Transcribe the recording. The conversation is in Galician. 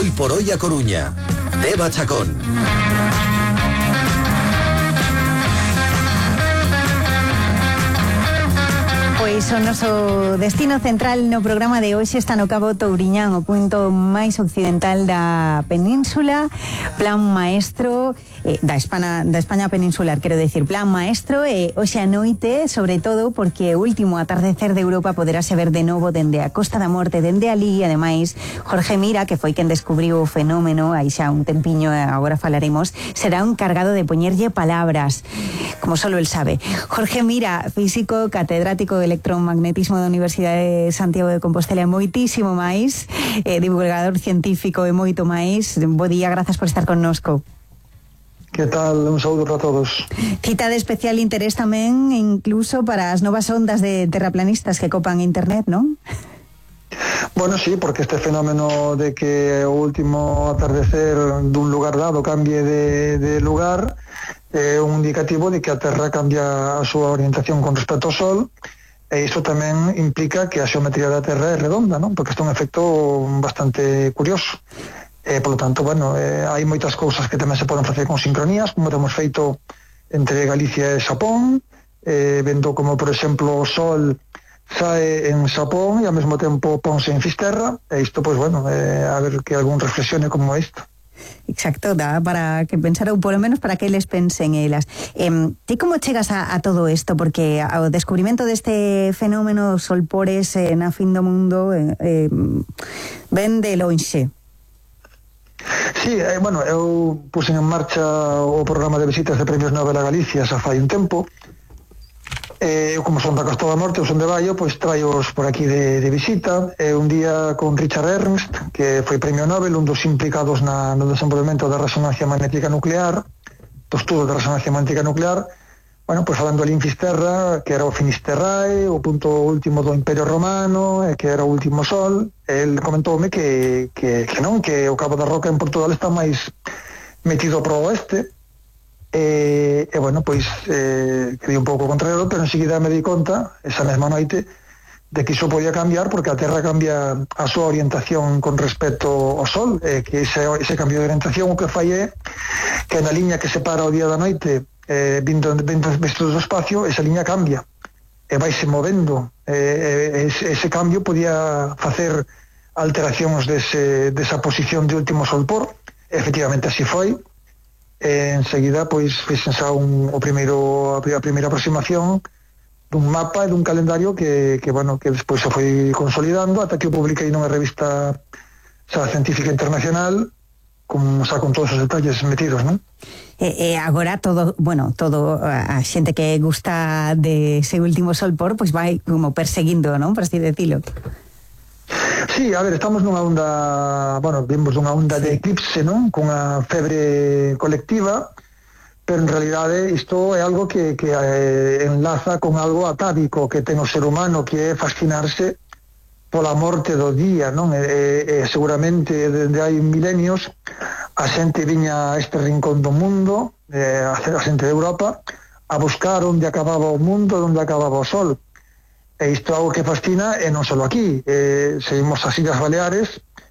Hoy por hoy a Coruña. Eva Chacón. Pois o noso destino central no programa de hoxe está no Cabo Touriñán, o punto máis occidental da península. Plan maestro da España peninsular, quero decir, plan maestro, hoxe a noite, sobre todo porque o último atardecer de Europa poderase ver de novo dende a Costa da Morte, dende ali. Ademais, Jorge Mira, que foi quen descubriu o fenómeno aí xa un tempiño, agora falaremos, será un cargado de poñerlle palabras, como solo el sabe. Jorge Mira, físico, catedrático de electromagnetismo da Universidade de Santiago de Compostela, moitísimo máis, divulgador científico e moito máis. Bo día, grazas por estar connosco. Que tal? Un saúdo para todos. Cita de especial interés tamén, incluso para as novas ondas de terraplanistas que copan internet, non? Bueno, sí, porque este fenómeno de que o último atardecer dun lugar dado cambie de lugar é un indicativo de que a Terra cambia a súa orientación con respecto ao Sol, e iso tamén implica que a xeometría da Terra é redonda, non? Porque isto é un efecto bastante curioso. Polo tanto, bueno, hai moitas cousas que tamén se poden facer con sincronías, como temos feito entre Galicia e Xapón, vendo como, por exemplo, o Sol sae en Xapón e ao mesmo tempo ponse en Fisterra, e isto, pois, bueno, a ver que algún reflexione como isto. Exacto, dá para que pensar, ou polo menos para que eles pensen elas. Ti como chegas a todo isto? Porque o descubrimento deste fenómeno solpores na fin do mundo ven de lonxe. Sí, bueno, eu puse en marcha o programa de visitas de Premios Nobel a Galicia xa fai un tempo. Eu, como son da Costa da Morte, eu son de Baio, pois traioos por aquí de visita. Un día con Richard Ernst, que foi Premio Nobel, un dos implicados no desenvolvemento da resonancia magnética nuclear, do estudo da resonancia magnética nuclear. Bueno, pois falando ali en Fisterra, que era o Finisterrae, o punto último do Imperio Romano, que era o último Sol. El comentoume que non, que o Cabo da Roca en Portugal está máis metido pro oeste. Bueno, pois quedei un pouco contrario, pero enseguida me di conta, esa mesma noite, de que iso podía cambiar porque a Terra cambia a súa orientación con respecto ao Sol, que ese cambio de orientación o que fai é que na liña que separa o día da noite vindo do espacio, esa liña cambia e vaise movendo, ese cambio podía facer alteracións desa posición de último solpor. Efectivamente así foi. Enseguida pois fixen xa a primeira aproximación dun mapa e dun calendario que bueno, que despois se foi consolidando ata que o publiquei nunha revista xa científica internacional con todos os detalles metidos, non? Agora todo a xente que gusta de ese último solpor, pois vai como perseguindo, non? Por así decirlo. Sí, a ver, estamos nunha onda, bueno, vimos unha onda de eclipse, non? Con a febre colectiva, pero en realidade isto é algo que enlaza con algo atávico que ten o ser humano, que é fascinarse pola morte do día, non? Seguramente dende hai milenios a xente viña a este rincón do mundo, a xente de Europa, a buscar onde acababa o mundo, onde acababa o Sol. E isto é algo que fascina, e non só aquí. Seguimos as Illas Baleares,